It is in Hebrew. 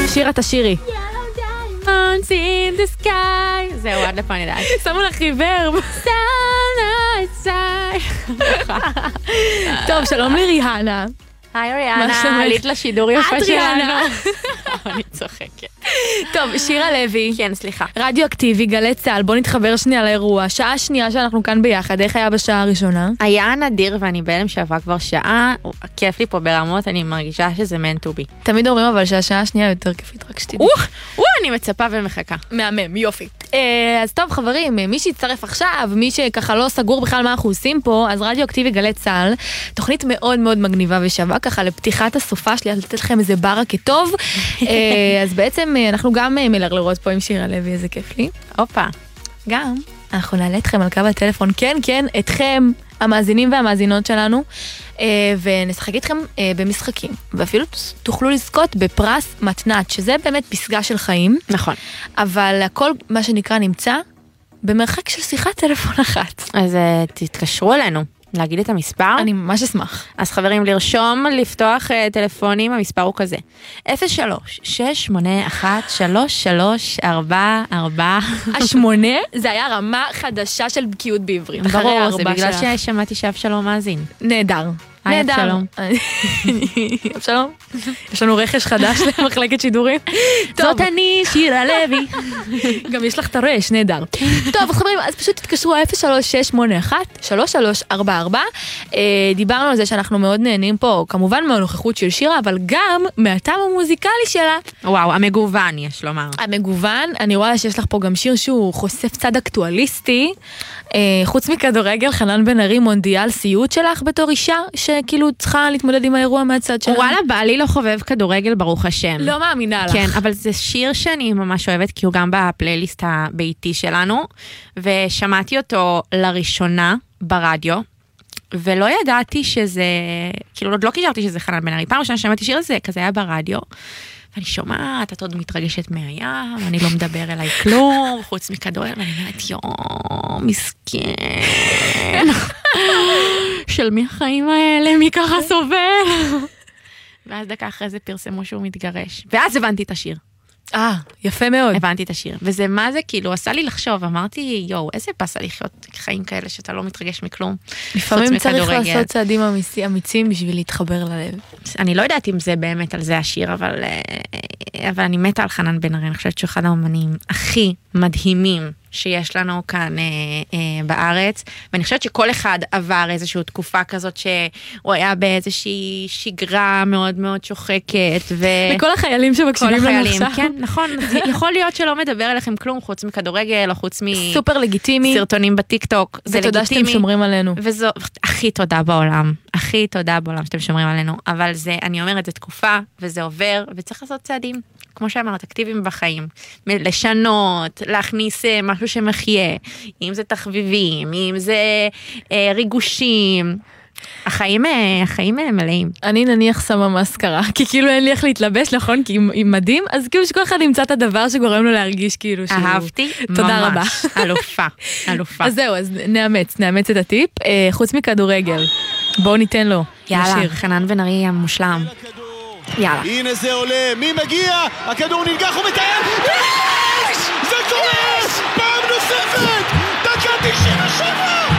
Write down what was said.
שירה תשירי. Mountains in the sky. זהו, עד לפה נדעת. שמו לך ריברב. טוב, שלום לריהנה. היי ריאנה, עלית לשידור יפה שלנו. אני צוחקת. טוב, שירה לוי. כן, סליחה. רדיו אקטיבי, גלי צהל, בוא נתחבר שנייה לאירוע. שעה שנייה שאנחנו כאן ביחד, איך היה בשעה הראשונה? היה נדיר ואני בהלם שעברה כבר שעה, כיף לי פה ברמות, אני מרגישה שזה meant to be. תמיד אומרים אבל שהשעה השנייה יותר כיפית, רק שתדעי. אני מצפה ומחכה. מהמם, יופי. אז טוב חברים, מי שיצטרף עכשיו, מי שככה לא סגור בכלל מה אנחנו עושים פה, אז רדיו אקטיבי גלי צהל, תוכנית מאוד מאוד מגניבה ושווה, ככה לפתיחת הסופה שלי, לתת לכם איזה ברק טוב. אז בעצם אנחנו גם מלרלרות פה עם שירה לוי, איזה כיף לי. אופה. גם, אנחנו נעלה אתכם על קו הטלפון, כן, אתכם, המאזינים והמאזינות שלנו, ונשחק איתכם במשחקים, ואפילו תוכלו לזכות בפרס מתנת, שזה באמת פסגה של חיים. נכון. אבל הכל, מה שנקרא, נמצא במרחק של שיחת טלפון אחת. אז תתקשרו אלינו. להגיד את המספר? אני ממש אשמח. אז חברים, לרשום, לפתוח טלפונים, המספר הוא כזה. 03-681-3344. השמונה, זה היה רמה חדשה של בקיאות בעברית. ברור, זה בגלל ששמעתי שאבשלום מאזין. נהדר. אבשלום. אבשלום. יש לנו רכש חדש למחלקת שידורים. זאת אני, שירה לוי. גם יש לך את הרש, נהדר. טוב, חברים, אז פשוט תתקשרו 03-681-3344. דיברנו על זה שאנחנו מאוד נהנים פה, כמובן מהנוכחות של שירה, אבל גם מהטעם המוזיקלי שלה. וואו, המגוון, יש לומר. המגוון, אני רואה שיש לך פה גם שיר שהוא חושף צד אקטואליסטי. חוץ מכדורגל, חנן בן ארי, מונדיאל, סיוט שלך בתור אישה, שכאילו צריכה להתמודד עם האירוע מהצד שלנו. וואלה, בעלי לא חובב כדורגל, ברוך השם. לא מאמינה לך. כן, אבל זה שיר שאני ממש אוהבת, כי הוא גם בפלייליסט הביתי שלנו, ושמעתי אותו לראשונה ברדיו, ולא ידעתי שזה, כאילו עוד לא קישרתי שזה חנן בן ארי. פעם ראשונה שמעתי שיר הזה, כזה היה ברדיו, ואני שומעת, את עוד מתרגשת מהים, אני לא מדבר אליי כלום, חוץ מכדורגל, ואני אומרת, מסכן. של מי החיים האלה, מי ככה סובל? ואז דקה אחרי זה פרסמו שהוא מתגרש. ואז הבנתי את השיר. יפה מאוד. הבנתי את השיר. וזה מה זה, כאילו, עשה לי לחשוב, אמרתי, איזה פסה לחיות חיים כאלה שאתה לא מתרגש מכלום. לפעמים צריך לעשות צעדים אמיצים בשביל להתחבר ללב. אני לא יודעת אם זה באמת על זה השיר, אבל אני מתה על חנן בן ארי, אני חושבת שהוא אחד האומנים הכי מדהימים שיש לנו כאן בארץ, ואני חושבת שכל אחד עבר איזושהי תקופה כזאת שהוא היה באיזושהי שגרה מאוד מאוד שוחקת. לכל החיילים שמקשיבים לנו עכשיו. כן, נכון, יכול להיות שלא מדבר אליכם כלום, חוץ מכדורגל, או חוץ סופר לגיטימי. סרטונים בטיקטוק, זה לגיטימי. ותודה שאתם שומרים עלינו. וזו הכי תודה בעולם, הכי תודה בעולם שאתם שומרים עלינו, אבל זה, אני אומרת, זה תקופה, וזה עובר, וצריך לעשות צעדים. כמו שאמרת, אקטיביים בחיים, לשנות, להכניס משהו שמחיה, אם זה תחביבים, אם זה ריגושים, החיים מלאים. אני נניח שמה מסקרה, כי כאילו אין לי איך להתלבש, נכון? כי אם מדהים, אז כאילו שכל אחד ימצא את הדבר שגורם לו להרגיש כאילו שהוא... אהבתי, תודה רבה. אלופה. אז זהו, אז נאמץ את הטיפ. חוץ מכדורגל, בואו ניתן לו. יאללה, חנן בן ארי המושלם. יאללה. הנה זה עולה, מי מגיע? הכדור נלקח ומתאר. יש! זה קורה! פעם נוספת! דקה 97!